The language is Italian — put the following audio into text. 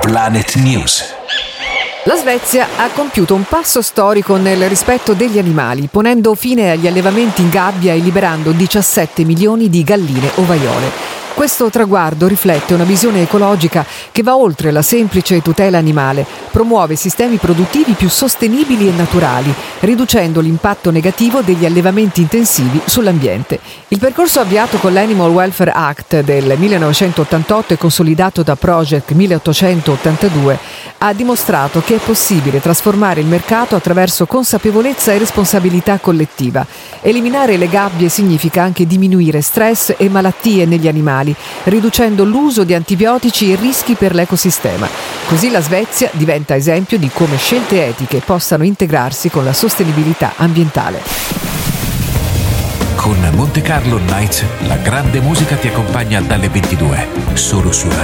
Planet News. La Svezia ha compiuto un passo storico nel rispetto degli animali, ponendo fine agli allevamenti in gabbia e liberando 17 milioni di galline ovaiole. Questo traguardo riflette una visione ecologica che va oltre la semplice tutela animale, promuove sistemi produttivi più sostenibili e naturali, riducendo l'impatto negativo degli allevamenti intensivi sull'ambiente. Il percorso avviato con l'Animal Welfare Act del 1988 e consolidato da Project 1882 ha dimostrato che è possibile trasformare il mercato attraverso consapevolezza e responsabilità collettiva. Eliminare le gabbie significa anche diminuire stress e malattie negli animali, riducendo l'uso di antibiotici e rischi per l'ecosistema. Così la Svezia diventa esempio di come scelte etiche possano integrarsi con la sostenibilità ambientale. Con Monte Carlo Nights, la grande musica ti accompagna dalle 22, solo su